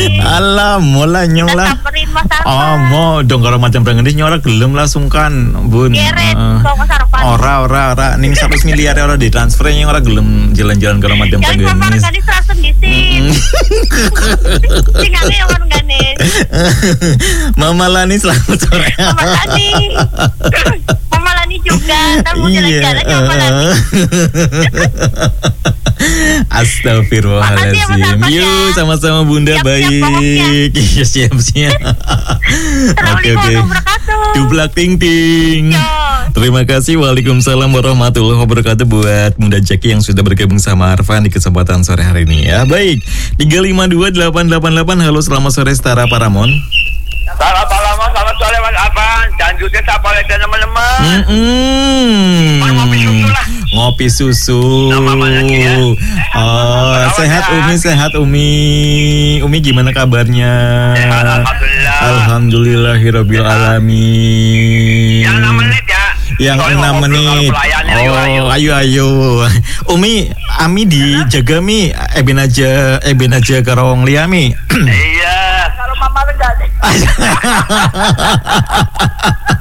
Alah, mulai nyolah. Samperin Mas Arfan. Oh, mau dong kalau macam pengen nyora gelem lah sungkan, Bun. Keren, kok Mas Arfan. Ora. Ning 100 miliar ora ditransfer yang ora gelem jalan-jalan kalau macam pengen. Jangan sampai kali 100 disin. Tinggalnya yang gane. Mama Lani selamat sore. Mama Lani. Mama Lani juga. Ntar mau jalan-jalan ya Mama Lani. Astagfirullahaladzim. Yuk sama-sama Bunda. Siap, baik. Iya siap. Oke. Dublak ting. Terima kasih. Waalaikumsalam warahmatullahi wabarakatuh buat Bunda Jackie yang sudah bergabung sama Arfan di kesempatan sore hari ini ya. Baik. 3528888. Halo, selamat sore Setara Paramon. Selamat sore Mas Arfan. Janjutnya siapa lagi teman-teman? Ngopi susu. Ya. Oh, sehat Umi. Umi gimana kabarnya? Sehat, alhamdulillah. Alhamdulillahirabbil alamin. Yang 6 menit ya. Yang 6 menit. Oh, ayo. Umi, Ami dijaga Mi. Eben aja karo wong liya Mi. Iya. Kalau mama enggak.